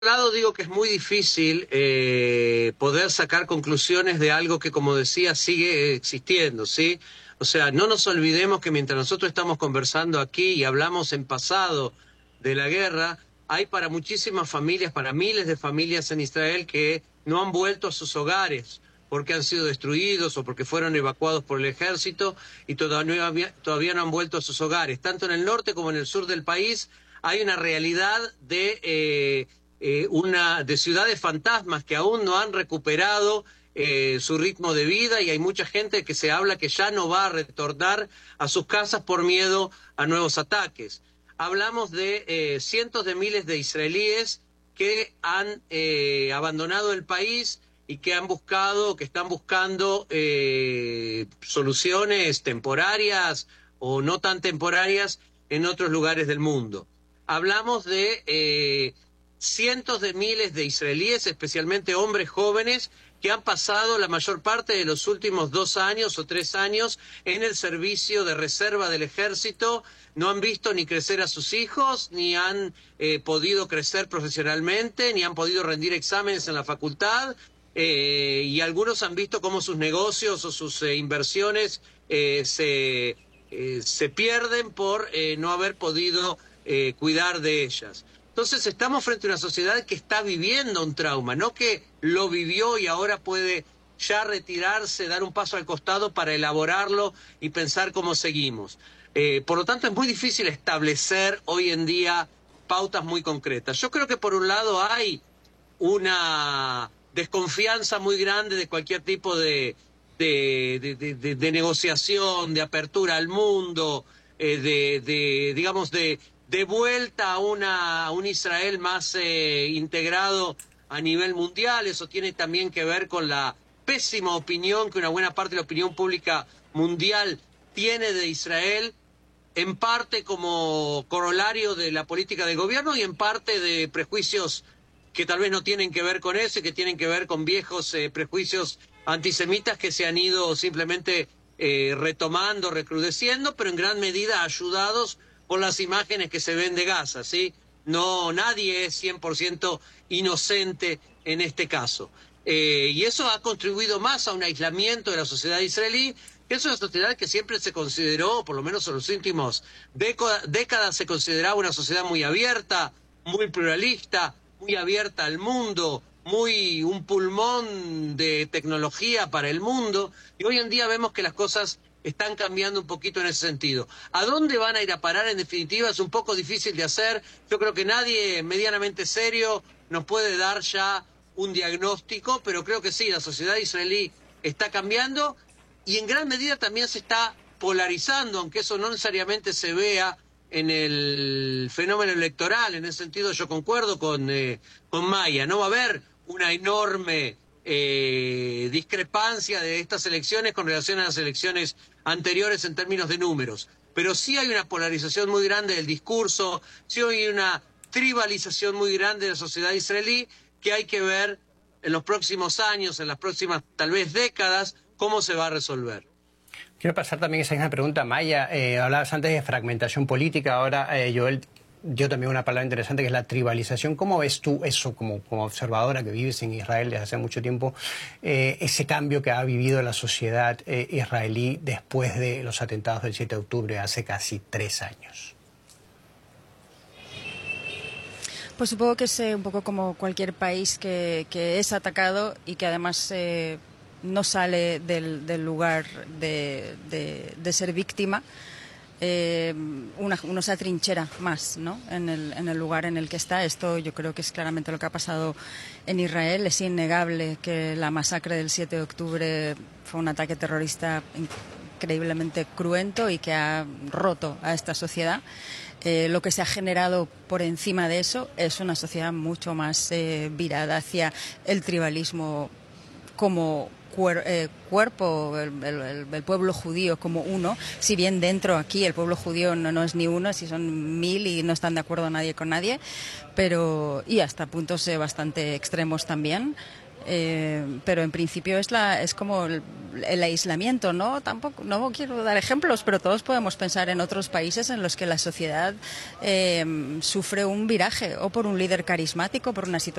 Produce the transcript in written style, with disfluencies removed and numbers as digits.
lado digo que es muy difícil poder sacar conclusiones de algo que, como decía, sigue existiendo, ¿sí? O sea, no nos olvidemos que mientras nosotros estamos conversando aquí y hablamos en pasado de la guerra, hay para muchísimas familias, para miles de familias en Israel que no han vuelto a sus hogares porque han sido destruidos o porque fueron evacuados por el ejército y todavía no han vuelto a sus hogares. Tanto en el norte como en el sur del país hay una realidad de ciudades fantasmas que aún no han recuperado su ritmo de vida, y hay mucha gente que se habla que ya no va a retornar a sus casas por miedo a nuevos ataques. Hablamos de cientos de miles de israelíes que han abandonado el país y que están buscando soluciones temporarias o no tan temporarias en otros lugares del mundo. Hablamos de cientos de miles de israelíes, especialmente hombres jóvenes, que han pasado la mayor parte de los últimos 2 años o 3 años en el servicio de reserva del ejército. No han visto ni crecer a sus hijos, ni han podido crecer profesionalmente, ni han podido rendir exámenes en la facultad, y algunos han visto cómo sus negocios o sus inversiones se pierden por no haber podido cuidar de ellas. Entonces estamos frente a una sociedad que está viviendo un trauma, no que lo vivió y ahora puede ya retirarse, dar un paso al costado para elaborarlo y pensar cómo seguimos. Por lo tanto, es muy difícil establecer hoy en día pautas muy concretas. Yo creo que por un lado hay una desconfianza muy grande de cualquier tipo de negociación, de apertura al mundo, digamos, de vuelta a un Israel más integrado a nivel mundial. Eso tiene también que ver con la pésima opinión que una buena parte de la opinión pública mundial tiene de Israel, en parte como corolario de la política del gobierno y en parte de prejuicios que tal vez no tienen que ver con eso y que tienen que ver con viejos prejuicios antisemitas que se han ido simplemente retomando, recrudeciendo, pero en gran medida ayudados por las imágenes que se ven de Gaza, ¿sí? No, nadie es 100% inocente en este caso. Y eso ha contribuido más a un aislamiento de la sociedad israelí, que es una sociedad que siempre se consideró, por lo menos en los últimos décadas, se consideraba una sociedad muy abierta, muy pluralista, muy abierta al mundo, un pulmón de tecnología para el mundo, y hoy en día vemos que las cosas están cambiando un poquito en ese sentido. ¿A dónde van a ir a parar? En definitiva, es un poco difícil de hacer. Yo creo que nadie medianamente serio nos puede dar ya un diagnóstico, pero creo que sí, la sociedad israelí está cambiando y en gran medida también se está polarizando, aunque eso no necesariamente se vea en el fenómeno electoral. En ese sentido yo concuerdo con Maya. No va a haber una enorme discrepancia de estas elecciones con relación a las elecciones anteriores en términos de números, pero sí hay una polarización muy grande del discurso, sí hay una tribalización muy grande de la sociedad israelí que hay que ver en los próximos años, en las próximas tal vez décadas, cómo se va a resolver. Quiero pasar también esa misma pregunta, Maya. Hablabas antes de fragmentación política, ahora Joel dio también una palabra interesante que es la tribalización. ¿Cómo ves tú eso como observadora que vives en Israel desde hace mucho tiempo, ese cambio que ha vivido la sociedad israelí después de los atentados del 7 de octubre hace casi 3 años? Pues supongo que es un poco como cualquier país que es atacado y que además no sale del lugar de ser víctima. Uno se atrinchera más, ¿no? en el lugar en el que está. Esto yo creo que es claramente lo que ha pasado en Israel. Es innegable que la masacre del 7 de octubre fue un ataque terrorista increíblemente cruento y que ha roto a esta sociedad. Lo que se ha generado por encima de eso es una sociedad mucho más virada hacia el tribalismo como cuerpo, el pueblo judío como uno, si bien dentro aquí el pueblo judío no es ni uno, si son 1000 y no están de acuerdo nadie con nadie, pero y hasta puntos bastante extremos también. Pero en principio es como el aislamiento, ¿no? Tampoco, no quiero dar ejemplos, pero todos podemos pensar en otros países en los que la sociedad sufre un viraje, o por un líder carismático, por una situación